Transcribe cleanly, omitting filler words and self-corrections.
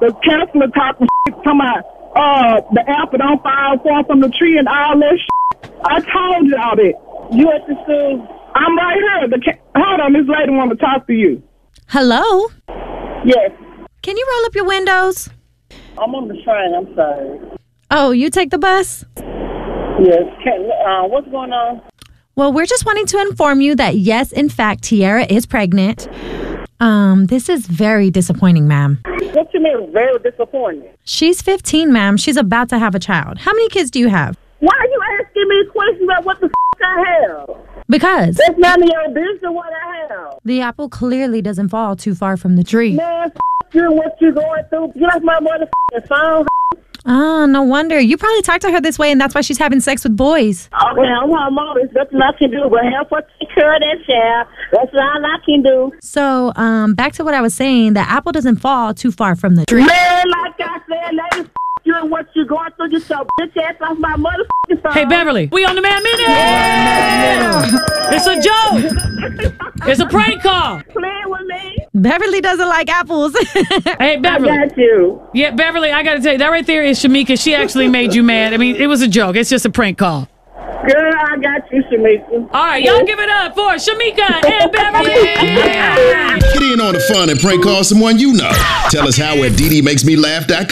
the counselor talking about the apple don't fall far from the tree and all that shit. I told y'all that. You at the school? I'm right here. Hold on, this lady want to talk to you. Hello? Yes. Can you roll up your windows? I'm on the train, I'm sorry. Oh, you take the bus? Yes. What's going on? Well, we're just wanting to inform you that yes, in fact, Tiara is pregnant. This is very disappointing, ma'am. What you mean very disappointing? She's 15, ma'am. She's about to have a child. How many kids do you have? Why are you asking me questions about what the I have? Because that's none of your business what I have. The apple clearly doesn't fall too far from the tree. Man, you and what you going through. Get off my motherfucking phone. Oh, no wonder. You probably talked to her this way, and that's why she's having sex with boys. Okay, I'm her mom. There's nothing I can do but help her take care of that child. That's all I can do. So, back to what I was saying. The apple doesn't fall too far from the tree. Man, like I said, ladies, you and what you going through. Get your bitch ass off my motherfucking phone. Hey, Beverly, we on the Man Minute. Yeah. It's a joke. It's a prank call. Playing with me. Beverly doesn't like apples. Hey, Beverly. I got you. Yeah, Beverly, I got to tell you, that right there is Shamika. She actually made you mad. I mean, it was a joke. It's just a prank call. Girl, I got you, Shamika. All right, y'all give it up for Shamika and Beverly. Yeah. Get in on the fun and prank call someone you know. Tell us how at DDMakesMeLaugh.com.